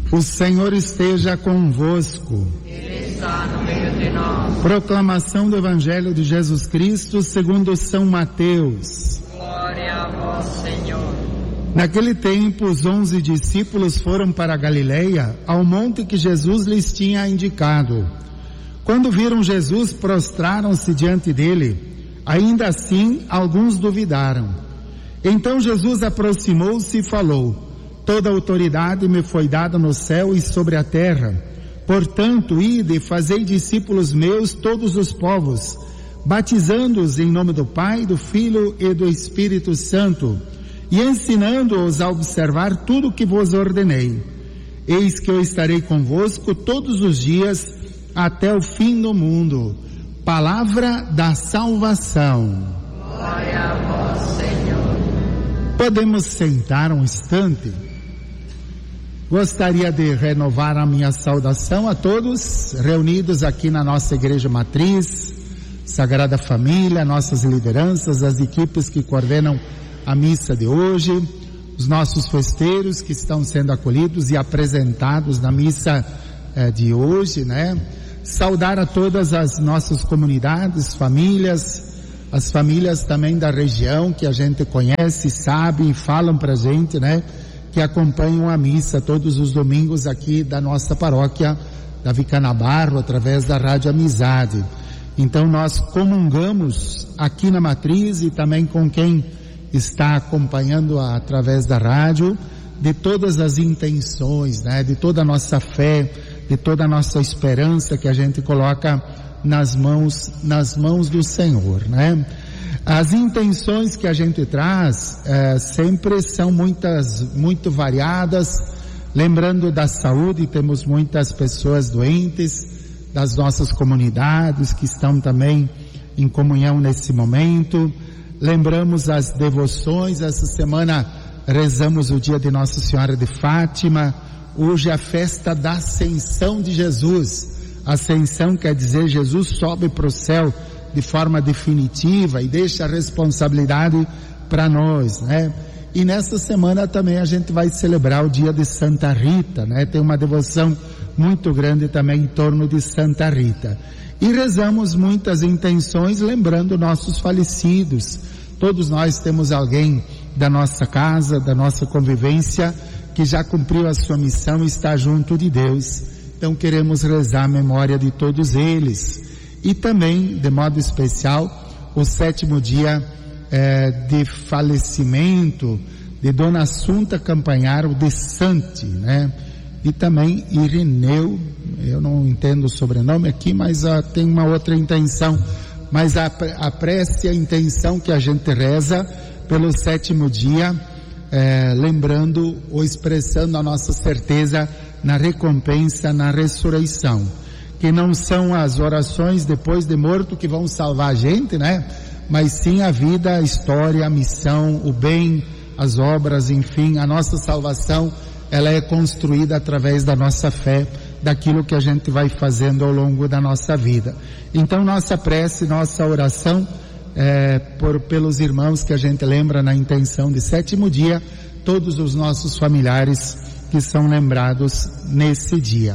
O Senhor esteja convosco. Ele está no meio de nós. Proclamação do Evangelho de Jesus Cristo segundo São Mateus. Glória a vós, Senhor. Naquele tempo, os 11 discípulos foram para a Galileia, ao monte que Jesus lhes tinha indicado. Quando viram Jesus, prostraram-se diante dele. Ainda assim, alguns duvidaram. Então Jesus aproximou-se e falou: toda autoridade me foi dada no céu e sobre a terra. Portanto, ide e fazei discípulos meus todos os povos, batizando-os em nome do Pai, do Filho e do Espírito Santo, e ensinando-os a observar tudo o que vos ordenei. Eis que eu estarei convosco todos os dias, até o fim do mundo. Palavra da salvação. Glória a vós, Senhor. Podemos sentar um instante? Gostaria de renovar a minha saudação a todos reunidos aqui na nossa Igreja Matriz, Sagrada Família, nossas lideranças, as equipes que coordenam a missa de hoje, os nossos festeiros que estão sendo acolhidos e apresentados na missa de hoje, né? Saudar a todas as nossas comunidades, famílias, as famílias também da região que a gente conhece, sabe e falam pra gente, né? Que acompanham a missa todos os domingos aqui da nossa paróquia, da Vicanabarro, através da Rádio Amizade. Então nós comungamos aqui na Matriz e também com quem está acompanhando através da rádio, de todas as intenções, né? De toda a nossa fé, de toda a nossa esperança que a gente coloca nas mãos do Senhor, né? As intenções que a gente traz sempre são muito variadas. Lembrando da saúde, temos muitas pessoas doentes das nossas comunidades que estão também em comunhão nesse momento. Lembramos as devoções. Essa semana rezamos o dia de Nossa Senhora de Fátima. Hoje é a festa da Ascensão de Jesus. Ascensão quer dizer Jesus sobe para o céu de forma definitiva e deixa a responsabilidade para nós, né? E nessa semana também a gente vai celebrar o dia de Santa Rita, né? Tem uma devoção muito grande também em torno de Santa Rita. E rezamos muitas intenções, lembrando nossos falecidos. Todos nós temos alguém da nossa casa, da nossa convivência, que já cumpriu a sua missão e está junto de Deus. Então queremos rezar a memória de todos eles. E também, de modo especial, o 7º dia de falecimento de Dona Assunta Campanharo de Santi, né? E também Irineu, eu não entendo o sobrenome aqui, mas tem uma outra intenção. Mas a prece, a intenção que a gente reza pelo 7º dia, lembrando ou expressando a nossa certeza na recompensa, na ressurreição. Que não são as orações depois de morto que vão salvar a gente, né? Mas sim a vida, a história, a missão, o bem, as obras, enfim, a nossa salvação, ela é construída através da nossa fé, daquilo que a gente vai fazendo ao longo da nossa vida. Então nossa prece, nossa oração, pelos irmãos que a gente lembra na intenção de 7º dia, todos os nossos familiares que são lembrados nesse dia.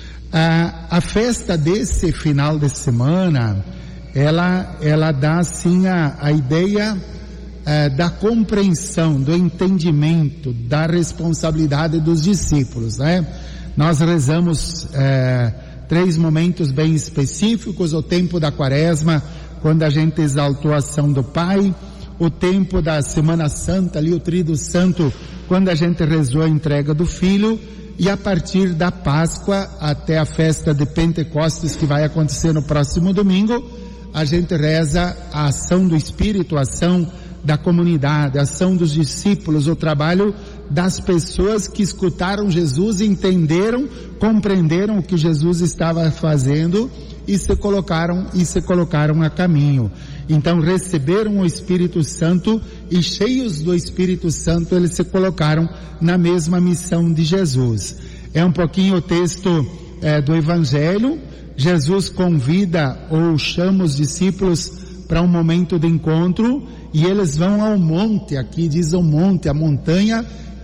A festa desse final de semana, ela dá assim a ideia da compreensão, do entendimento, da responsabilidade dos discípulos, né? Nós rezamos 3 momentos bem específicos: o tempo da Quaresma, quando a gente exaltou a ação do Pai; o tempo da Semana Santa, ali o Tríduo Santo, quando a gente rezou a entrega do Filho; e a partir da Páscoa até a festa de Pentecostes, que vai acontecer no próximo domingo, a gente reza a ação do Espírito, a ação da comunidade, a ação dos discípulos, o trabalho das pessoas que escutaram Jesus, entenderam, compreenderam o que Jesus estava fazendo e se colocaram a caminho. Então receberam o Espírito Santo e, cheios do Espírito Santo, eles se colocaram na mesma missão de Jesus. É um pouquinho o texto do Evangelho. Jesus convida ou chama os discípulos para um momento de encontro e eles vão ao monte. Aqui diz o monte, a montanha,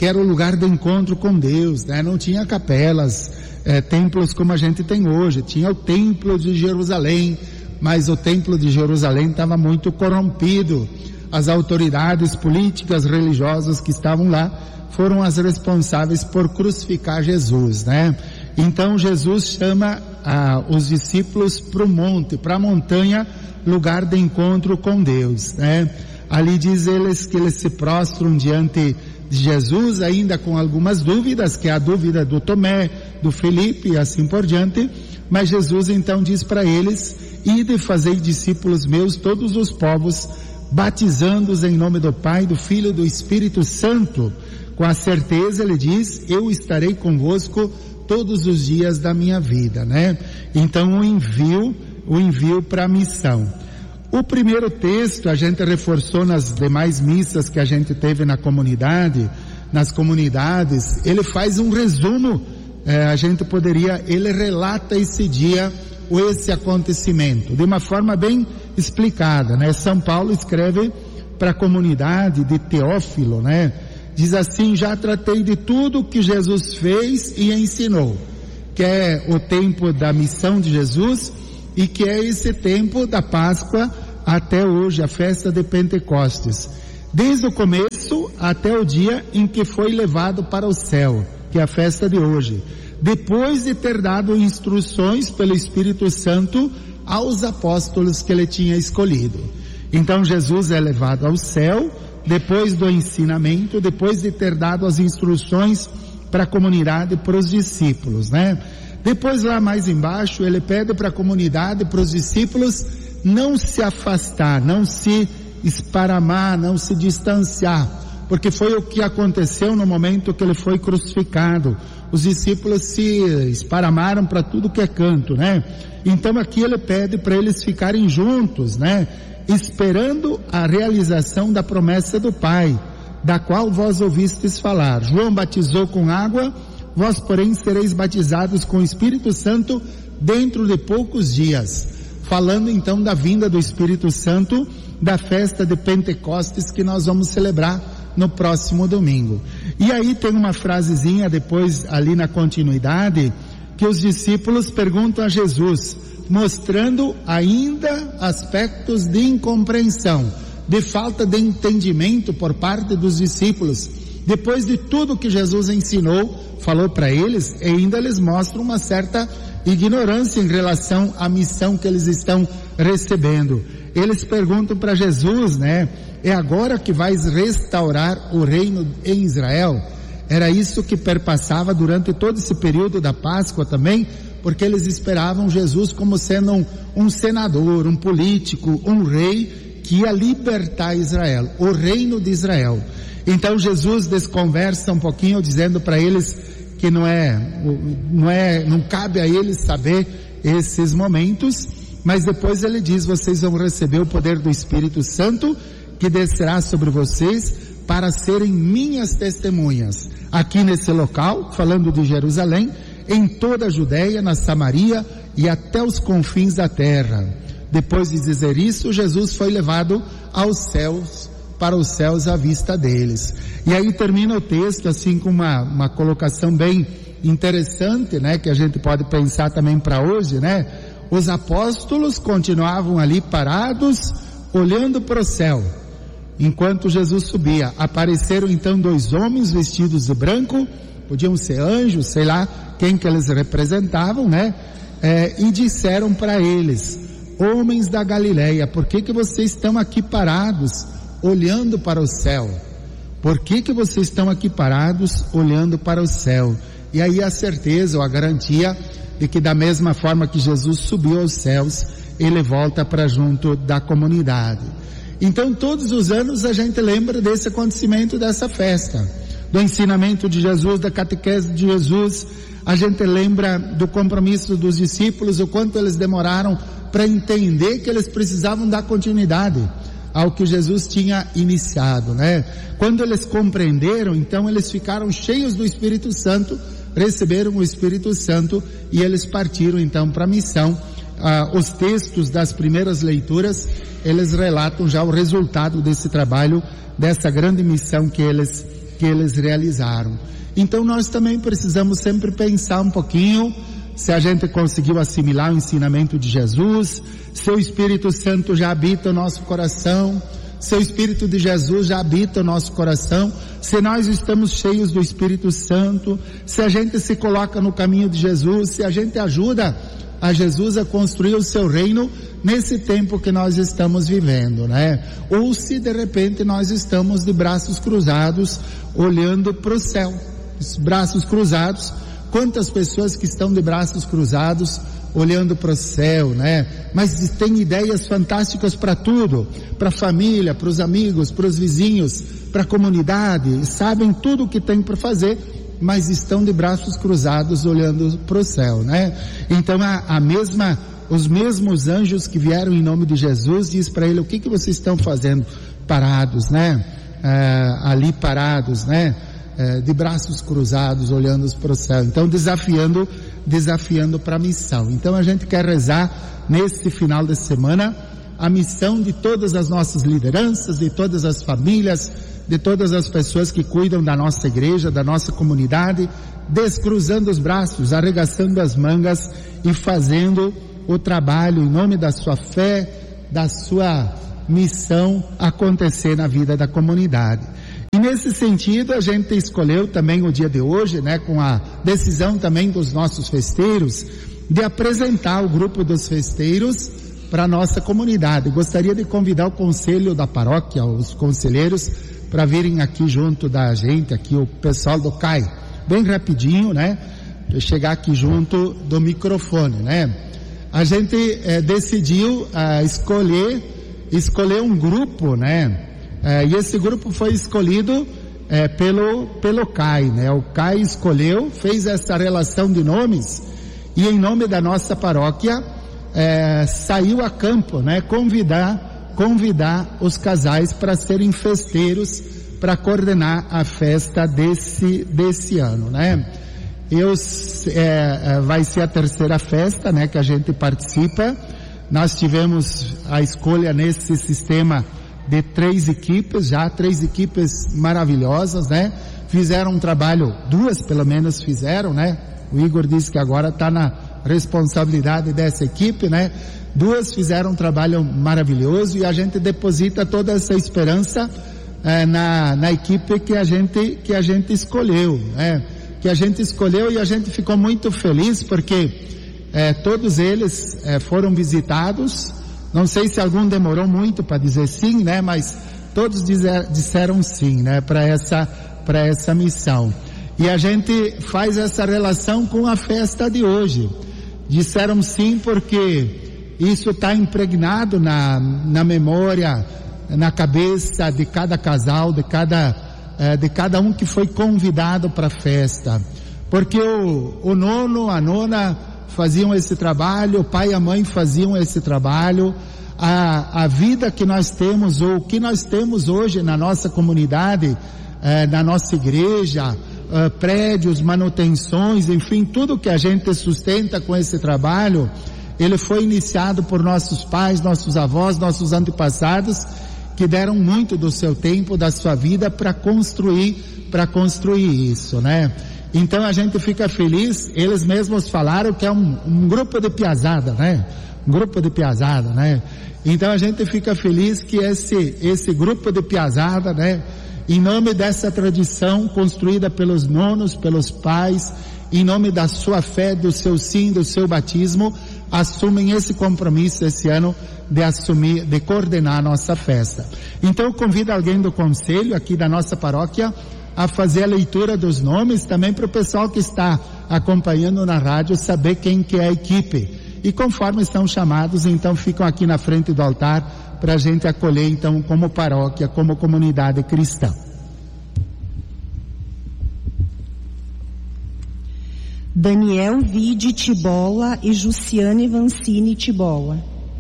que era o lugar de encontro com Deus, né? Não tinha capelas, templos como a gente tem hoje. Tinha o templo de Jerusalém, mas o templo de Jerusalém estava muito corrompido. As autoridades políticas, religiosas que estavam lá foram as responsáveis por crucificar Jesus, né? Então Jesus chama os discípulos para o monte, para a montanha, lugar de encontro com Deus, né? Ali diz eles que eles se prostram diante de Jesus, ainda com algumas dúvidas, que é a dúvida do Tomé, do Felipe e assim por diante, mas Jesus então diz para eles: ide e fazei discípulos meus todos os povos, batizando-os em nome do Pai, do Filho e do Espírito Santo. Com a certeza, ele diz, eu estarei convosco todos os dias da minha vida, né? Então o envio para a missão. O primeiro texto a gente reforçou nas demais missas que a gente teve na comunidade, nas comunidades. Ele faz um resumo, ele relata esse dia, ou esse acontecimento, de uma forma bem explicada, né? São Paulo escreve para a comunidade de Teófilo, né? Diz assim: já tratei de tudo que Jesus fez e ensinou, que é o tempo da missão de Jesus e que é esse tempo da Páscoa até hoje, a festa de Pentecostes, desde o começo até o dia em que foi levado para o céu, que é a festa de hoje, depois de ter dado instruções pelo Espírito Santo aos apóstolos que ele tinha escolhido. Então Jesus é levado ao céu, depois do ensinamento, depois de ter dado as instruções para a comunidade, para os discípulos, né? Depois lá mais embaixo, ele pede para a comunidade, para os discípulos, não se afastar, não se esparramar, não se distanciar, porque foi o que aconteceu no momento que ele foi crucificado. Os discípulos se esparramaram para tudo que é canto, né? Então aqui ele pede para eles ficarem juntos, né? Esperando a realização da promessa do Pai, da qual vós ouvistes falar. João batizou com água, vós porém sereis batizados com o Espírito Santo dentro de poucos dias. Falando então da vinda do Espírito Santo, da festa de Pentecostes que nós vamos celebrar no próximo domingo. E aí tem uma frasezinha depois ali na continuidade, que os discípulos perguntam a Jesus, mostrando ainda aspectos de incompreensão, de falta de entendimento por parte dos discípulos. Depois de tudo que Jesus ensinou, falou para eles, ainda eles mostram uma certa ignorância em relação à missão que eles estão recebendo. Eles perguntam para Jesus, né? É agora que vais restaurar o reino em Israel? Era isso que perpassava durante todo esse período da Páscoa também, porque eles esperavam Jesus como sendo um senador, um político, um rei que ia libertar Israel, o reino de Israel. Então Jesus desconversa um pouquinho, dizendo para eles que não cabe a eles saber esses momentos, mas depois ele diz: vocês vão receber o poder do Espírito Santo, que descerá sobre vocês para serem minhas testemunhas, aqui nesse local, falando de Jerusalém, em toda a Judeia, na Samaria e até os confins da terra. Depois de dizer isso, Jesus foi levado aos céus, para os céus à vista deles. E aí termina o texto assim com uma colocação bem interessante, né, que a gente pode pensar também para hoje, né? Os apóstolos continuavam ali parados, olhando para o céu, enquanto Jesus subia. Apareceram então 2 homens vestidos de branco, podiam ser anjos, sei lá quem que eles representavam, né? E disseram para eles: homens da Galileia, por que vocês estão aqui parados, olhando para o céu? Por que vocês estão aqui parados, olhando para o céu? E aí a certeza, ou a garantia, de que da mesma forma que Jesus subiu aos céus, ele volta para junto da comunidade. Então todos os anos a gente lembra desse acontecimento, dessa festa, do ensinamento de Jesus, da catequese de Jesus. A gente lembra do compromisso dos discípulos, o quanto eles demoraram para entender que eles precisavam dar continuidade ao que Jesus tinha iniciado, né? Quando eles compreenderam, então eles ficaram cheios do Espírito Santo, receberam o Espírito Santo e eles partiram então para a missão. Os textos das primeiras leituras, eles relatam já o resultado desse trabalho, dessa grande missão que que eles realizaram. Então nós também precisamos sempre pensar um pouquinho se a gente conseguiu assimilar o ensinamento de Jesus, se o Espírito Santo já habita o nosso coração, se o Espírito de Jesus já habita o nosso coração, se nós estamos cheios do Espírito Santo, se a gente se coloca no caminho de Jesus, se a gente ajuda a Jesus a construir o seu reino nesse tempo que nós estamos vivendo, né? Ou se de repente nós estamos de braços cruzados, olhando para o céu. Os braços cruzados, quantas pessoas que estão de braços cruzados, olhando para o céu, né? Mas tem ideias fantásticas para tudo, para a família, para os amigos, para os vizinhos, para a comunidade, sabem tudo o que tem para fazer, mas estão de braços cruzados olhando para o céu, né? Então os mesmos anjos que vieram em nome de Jesus, diz para ele: o que vocês estão fazendo parados, né? Ali parados, né? De braços cruzados, olhando para o céu. Então desafiando para a missão. Então a gente quer rezar nesse final de semana a missão de todas as nossas lideranças, de todas as famílias, de todas as pessoas que cuidam da nossa igreja, da nossa comunidade, descruzando os braços, arregaçando as mangas e fazendo o trabalho em nome da sua fé, da sua missão acontecer na vida da comunidade. E nesse sentido a gente escolheu também o dia de hoje, né, com a decisão também dos nossos festeiros, de apresentar o grupo dos festeiros para a nossa comunidade. Gostaria de convidar o conselho da paróquia, os conselheiros, para virem aqui junto da gente, aqui o pessoal do CAI, bem rapidinho, né, chegar aqui junto do microfone, né. A gente decidiu escolher um grupo, né, e esse grupo foi escolhido pelo CAI, né? O CAI escolheu, fez essa relação de nomes e em nome da nossa paróquia saiu a campo, né? Convidar os casais para serem festeiros, para coordenar a festa desse ano, né? Vai ser a terceira festa, né, que a gente participa. Nós tivemos a escolha nesse sistema de 3 equipes, já 3 equipes maravilhosas, né? Fizeram um trabalho, 2 pelo menos fizeram, né? O Igor disse que agora está na responsabilidade dessa equipe, né? 2 fizeram um trabalho maravilhoso e a gente deposita toda essa esperança na equipe que a gente escolheu, né? Que a gente escolheu e a gente ficou muito feliz porque todos eles foram visitados. Não sei se algum demorou muito para dizer sim, né? Mas todos disseram sim, né? Para essa missão. E a gente faz essa relação com a festa de hoje. Disseram sim porque isso está impregnado na memória, na cabeça de cada casal, de cada um que foi convidado para a festa. Porque o nono, a nona faziam esse trabalho, o pai e a mãe faziam esse trabalho, a vida que nós temos, ou o que nós temos hoje na nossa comunidade, na nossa igreja, prédios, manutenções, enfim, tudo que a gente sustenta com esse trabalho, ele foi iniciado por nossos pais, nossos avós, nossos antepassados, que deram muito do seu tempo, da sua vida para construir isso, né? Então a gente fica feliz, eles mesmos falaram que é um grupo de piazada, né? Um grupo de piazada, né? Então a gente fica feliz que esse grupo de piazada, né? Em nome dessa tradição construída pelos nonos, pelos pais, em nome da sua fé, do seu sim, do seu batismo, assumem esse compromisso esse ano de coordenar a nossa festa. Então convido alguém do conselho aqui da nossa paróquia a fazer a leitura dos nomes, também para o pessoal que está acompanhando na rádio saber quem que é a equipe. E conforme estão chamados, então ficam aqui na frente do altar para a gente acolher então como paróquia, como comunidade cristã. Daniel Vide Tibola e Jussiane Vancini Tibola.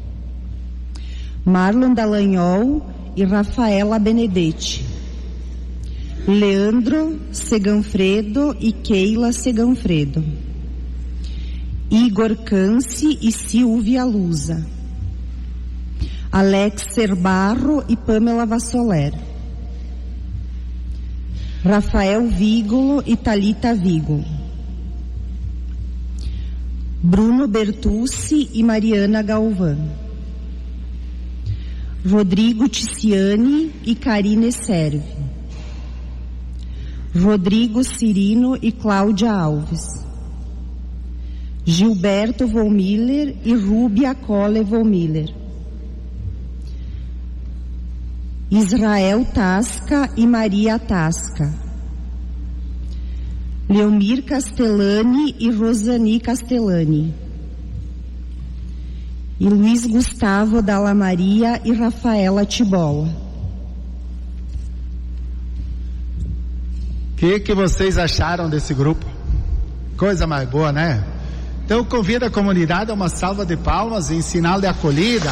Marlon Dallagnol e Rafaela Benedetti. Leandro Seganfredo e Keila Seganfredo. Igor Canci e Silvia Lusa. Alex Serbarro e Pamela Vassoler. Rafael Vígolo e Thalita Vígolo. Bruno Bertucci e Mariana Galvão. Rodrigo Ticiani e Karine Serve. Rodrigo Cirino e Cláudia Alves. Gilberto Volmiller e Rúbia Colle Volmiller. Israel Tasca e Maria Tasca. Leomir Castellani e Rosani Castellani. E Luiz Gustavo Dalla Maria e Rafaela Tibola. O que vocês acharam desse grupo? Coisa mais boa, né? Então eu convido a comunidade a uma salva de palmas em sinal de acolhida.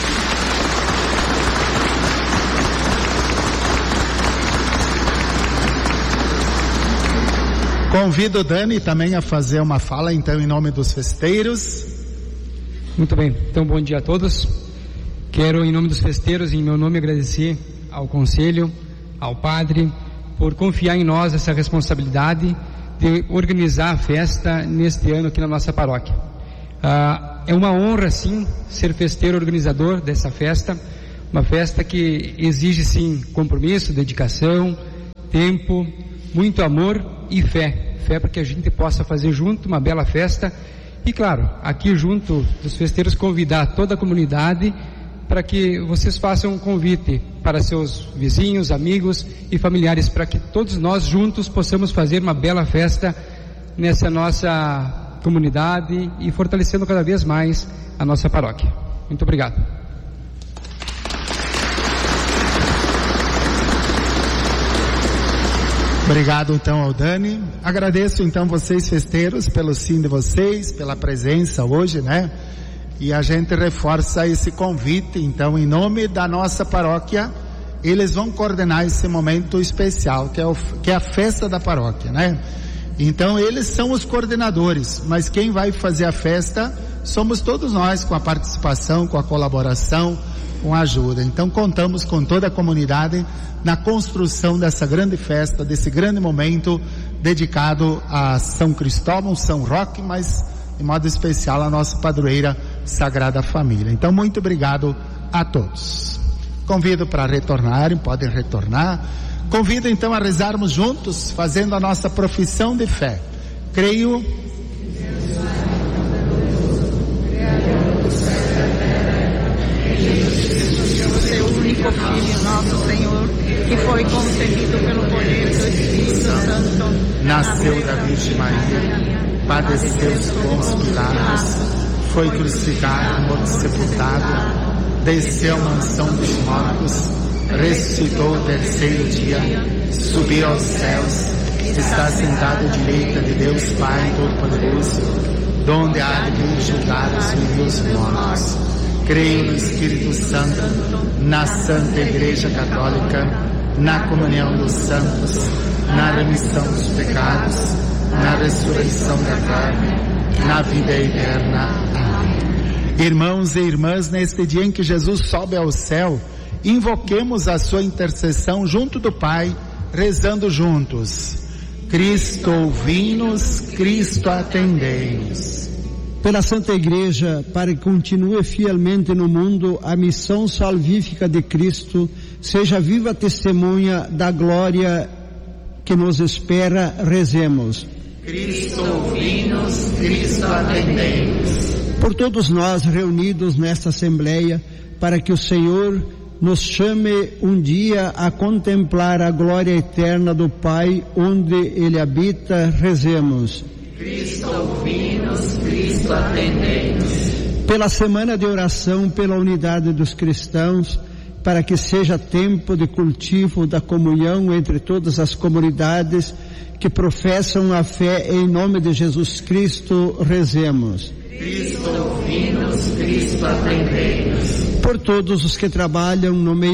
Convido o Dani também a fazer uma fala, então, em nome dos festeiros. Muito bem, então bom dia a todos. Quero, em nome dos festeiros, em meu nome, agradecer ao conselho, ao padre, por confiar em nós essa responsabilidade de organizar a festa neste ano aqui na nossa paróquia. É uma honra, sim, ser festeiro organizador dessa festa, uma festa que exige, sim, compromisso, dedicação, tempo, muito amor e fé para que a gente possa fazer junto uma bela festa e, claro, aqui junto dos festeiros, convidar toda a comunidade para que vocês façam um convite para seus vizinhos, amigos e familiares, para que todos nós juntos possamos fazer uma bela festa nessa nossa comunidade e fortalecendo cada vez mais a nossa paróquia. Muito obrigado. Obrigado então ao Dani. Agradeço então vocês festeiros pelo sim de vocês, pela presença hoje, né? E a gente reforça esse convite, então, em nome da nossa paróquia, eles vão coordenar esse momento especial, que é a festa da paróquia, né? Então eles são os coordenadores, mas quem vai fazer a festa somos todos nós, com a participação, com a colaboração, com a ajuda. Então contamos com toda a comunidade na construção dessa grande festa, desse grande momento dedicado a São Cristóvão, São Roque, mas de modo especial a nossa padroeira Sagrada Família. Então muito obrigado a todos. Convido para retornarem, podem retornar. Convido então a rezarmos juntos, fazendo a nossa profissão de fé. Creio seu único Filho, nosso Senhor, que foi concebido pelo poder do Espírito Santo, nasceu da Virgem Maria, padeceu sob Pôncio Pilatos, foi crucificado, morto, sepultado, desceu à mansão dos mortos, ressuscitou o terceiro dia, subiu aos céus, está sentado à direita de Deus Pai Todo-Poderoso, donde há de vir julgar os vivos e os mortos. Creio no Espírito Santo, na Santa Igreja Católica, na comunhão dos santos, na remissão dos pecados, na ressurreição da carne, na vida eterna. Amém. Irmãos e irmãs, neste dia em que Jesus sobe ao céu, invoquemos a sua intercessão junto do Pai, rezando juntos. Cristo, ouvi-nos, Cristo, atendei-nos. Pela Santa Igreja, para que continue fielmente no mundo a missão salvífica de Cristo, seja viva testemunha da glória que nos espera, rezemos. Cristo, ouvi-nos, Cristo, atendei-nos. Por todos nós reunidos nesta Assembleia, para que o Senhor nos chame um dia a contemplar a glória eterna do Pai, onde Ele habita, rezemos. Cristo, ouvi-nos, Cristo, atendei-nos. Pela semana de oração pela unidade dos cristãos, para que seja tempo de cultivo da comunhão entre todas as comunidades que professam a fé em nome de Jesus Cristo, rezemos. Cristo, ouvi-nos, Cristo, atendei-nos. Por todos os que trabalham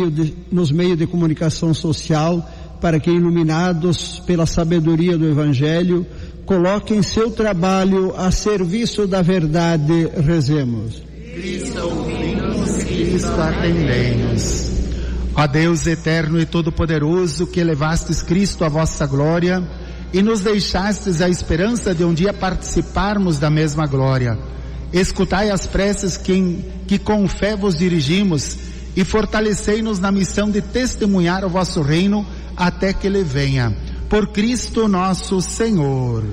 nos meios de comunicação social, para que, iluminados pela sabedoria do Evangelho, coloquem seu trabalho a serviço da verdade, rezemos. Cristo, ouvi-nos, Cristo, atendei-nos. Ó Deus eterno e todo-poderoso, que elevastes Cristo à vossa glória e nos deixastes a esperança de um dia participarmos da mesma glória, escutai as preces que com fé vos dirigimos e fortalecei-nos na missão de testemunhar o vosso reino até que ele venha. Por Cristo nosso Senhor.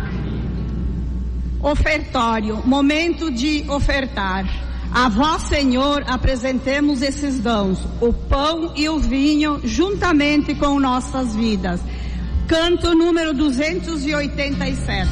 Ofertório, momento de ofertar. A vós, Senhor, apresentemos esses dons, o pão e o vinho, juntamente com nossas vidas. Canto número 287.